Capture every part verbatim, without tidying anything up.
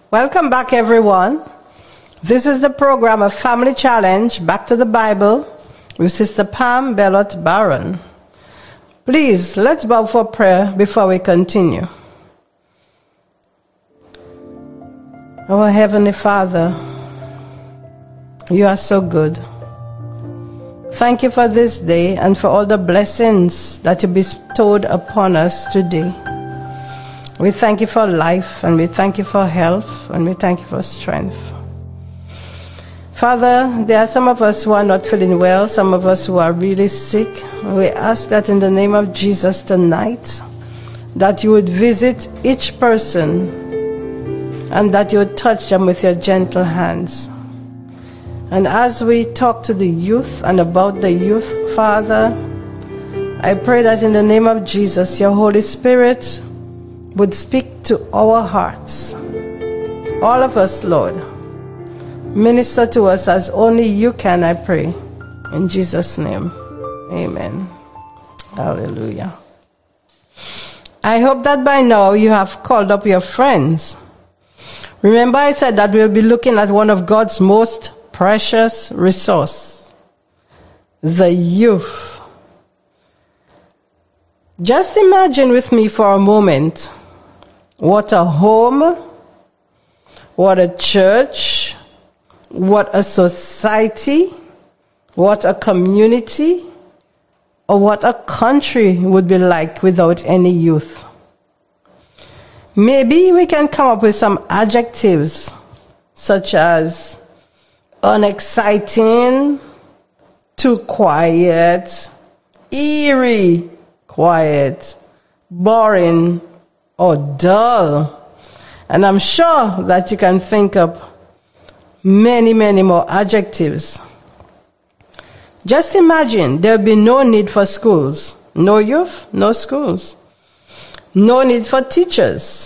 Welcome back, everyone. This is the program of Family Challenge, Back to the Bible, with Sister Pam Bellot Barron. Please, let's bow for prayer before we continue. Our Heavenly Father, you are so good. Thank you for this day and for all the blessings that you bestowed upon us today. We thank you for life, and we thank you for health, and we thank you for strength. Father, there are some of us who are not feeling well, some of us who are really sick. We ask that in the name of Jesus tonight, that you would visit each person and that you would touch them with your gentle hands. And as we talk to the youth and about the youth, Father, I pray that in the name of Jesus, your Holy Spirit would speak to our hearts. All of us, Lord. Minister to us as only you can, I pray. In Jesus' name, amen. Hallelujah. I hope that by now you have called up your friends. Remember I said that we'll be looking at one of God's most precious resource, the youth. Just imagine with me for a moment what a home, what a church, what a society, what a community, or what a country would be like without any youth. Maybe we can come up with some adjectives such as unexciting, too quiet, eerie, quiet, boring, or dull. And I'm sure that you can think of many, many more adjectives. Just imagine there'll be no need for schools. No youth, no schools. No need for teachers.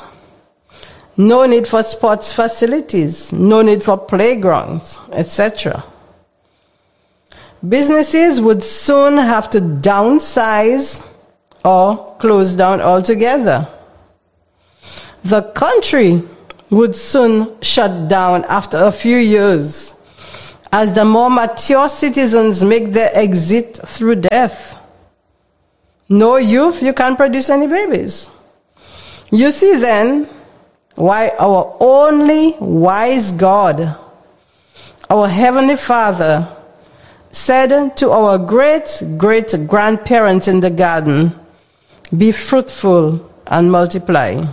No need for sports facilities. No need for playgrounds, et cetera. Businesses would soon have to downsize or close down altogether. The country would soon shut down after a few years as the more mature citizens make their exit through death. No youth, you can't produce any babies. You see then why our only wise God, our Heavenly Father, said to our great-great-grandparents in the garden, "Be fruitful and multiply."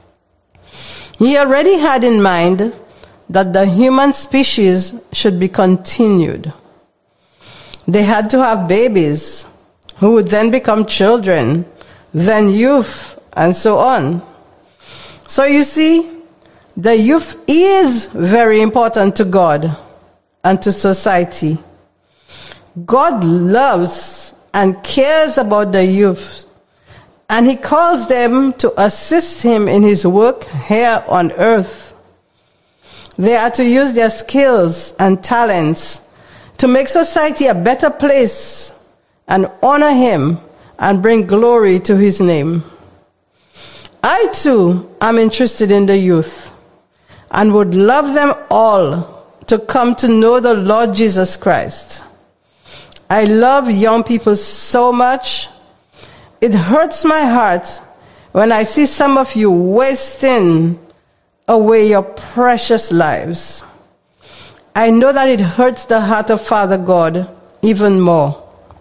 He already had in mind that the human species should be continued. They had to have babies who would then become children, then youth, and so on. So you see, the youth is very important to God and to society. God loves and cares about the youth, and he calls them to assist him in his work here on earth. They are to use their skills and talents to make society a better place and honor him and bring glory to his name. I too am interested in the youth and would love them all to come to know the Lord Jesus Christ. I love young people so much. It hurts my heart when I see some of you wasting away your precious lives. I know that it hurts the heart of Father God even more.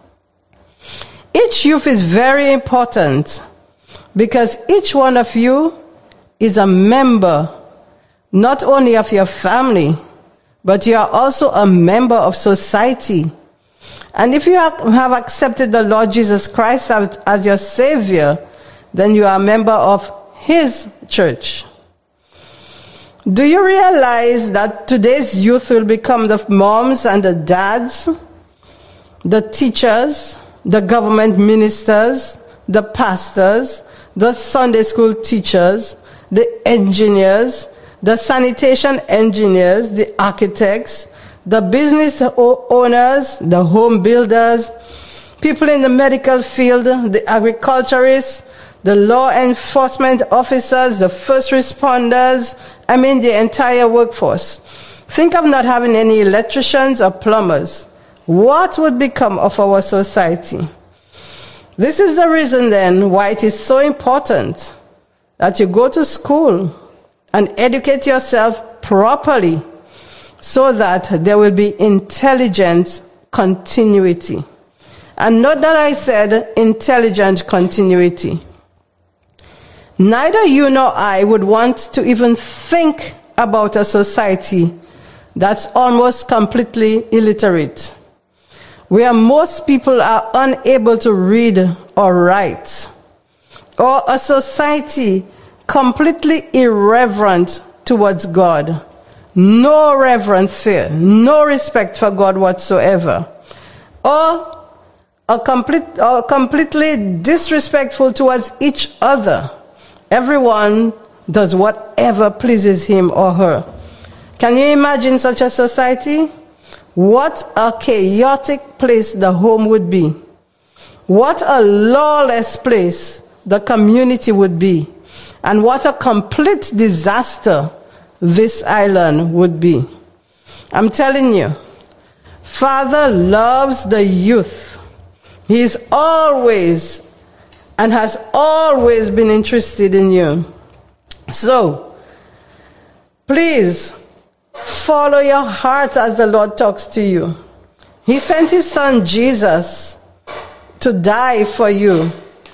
Each youth is very important because each one of you is a member not only of your family, but you are also a member of society. And if you have accepted the Lord Jesus Christ as your Savior, then you are a member of his church. Do you realize that today's youth will become the moms and the dads, the teachers, the government ministers, the pastors, the Sunday school teachers, the engineers, the sanitation engineers, the architects, the business owners, the home builders, people in the medical field, the agriculturists, the law enforcement officers, the first responders, I mean the entire workforce. Think of not having any electricians or plumbers. What would become of our society? This is the reason then why it is so important that you go to school and educate yourself properly so that there will be intelligent continuity. And note that I said intelligent continuity. Neither you nor I would want to even think about a society that's almost completely illiterate, where most people are unable to read or write, or a society completely irreverent towards God, no reverent fear, no respect for God whatsoever, or a complete, or completely disrespectful towards each other. Everyone does whatever pleases him or her. Can you imagine such a society? What a chaotic place the home would be. What a lawless place the community would be. And what a complete disaster this island would be. I'm telling you, Father loves the youth. He is always and has always been interested in you. So, please, follow your heart as the Lord talks to you. He sent his son Jesus to die for you.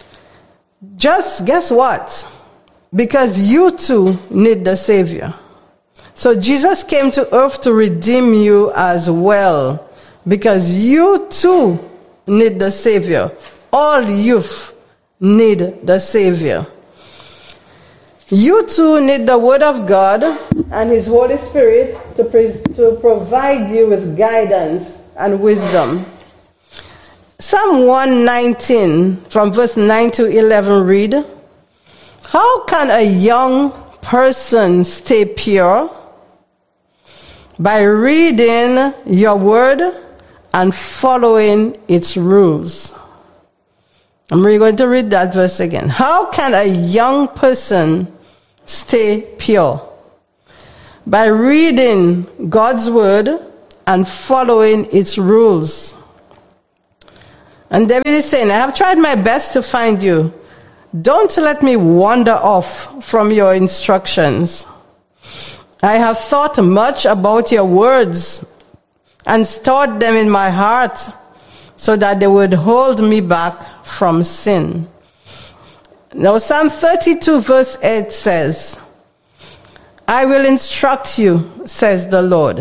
Just guess what? Because you too need the Savior. So Jesus came to earth to redeem you as well. Because you too need the Savior. All youth need the Savior. You too need the Word of God and His Holy Spirit to, pre- to provide you with guidance and wisdom. Psalm one nineteen from verse nine to eleven read, how can a young person stay pure? By reading your Word and following its rules. I'm really going to read that verse again. How can a young person stay pure? By reading God's Word and following its rules. And David is saying, I have tried my best to find you. Don't let me wander off from your instructions. I have thought much about your words and stored them in my heart so that they would hold me back from sin. Now Psalm thirty-two verse eight says, I will instruct you, says the Lord,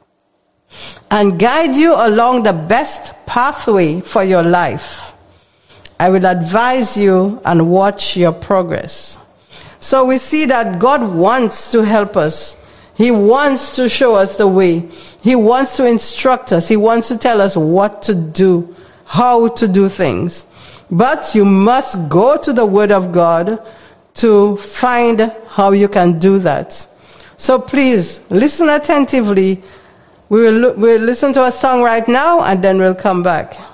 and guide you along the best pathway for your life. I will advise you and watch your progress. So we see that God wants to help us. He wants to show us the way. He wants to instruct us. He wants to tell us what to do, how to do things. But you must go to the Word of God to find how you can do that. So please, listen attentively. We will, we'll listen to a song right now and then we'll come back.